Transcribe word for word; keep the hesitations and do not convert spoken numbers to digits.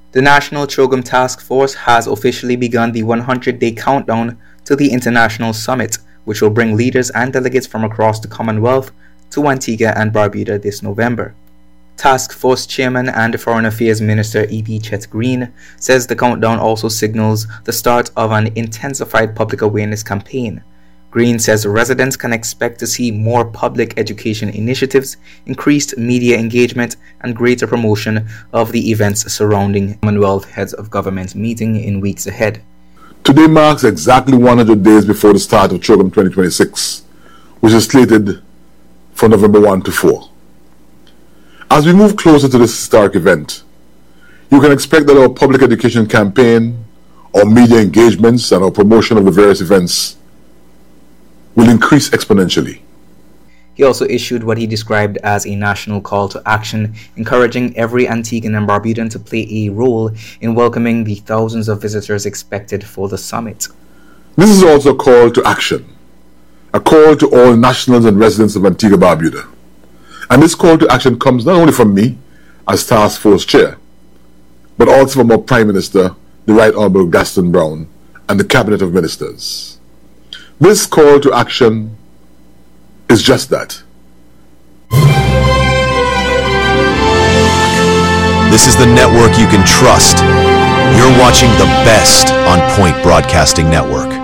The National CHOGM Task Force has officially begun the one hundred day countdown to the International Summit, which will bring leaders and delegates from across the Commonwealth to Antigua and Barbuda this November. Task Force Chairman and Foreign Affairs Minister E B Chet Green says the countdown also signals the start of an intensified public awareness campaign. Green says residents can expect to see more public education initiatives, increased media engagement, and greater promotion of the events surrounding Commonwealth Heads of Government meeting in weeks ahead. Today marks exactly one hundred days before the start of CHOGM twenty twenty-six, which is slated for November first to fourth. As we move closer to this historic event, you can expect that our public education campaign, our media engagements, and our promotion of the various events will increase exponentially. He also issued what he described as a national call to action, encouraging every Antiguan and Barbudan to play a role in welcoming the thousands of visitors expected for the summit. This is also a call to action, a call to all nationals and residents of Antigua Barbuda. And this call to action comes not only from me as Task Force Chair, but also from our Prime Minister, the Right Honourable Gaston Brown, and the Cabinet of Ministers. This call to action is just that. This is the network you can trust. You're watching the best on Point Broadcasting Network.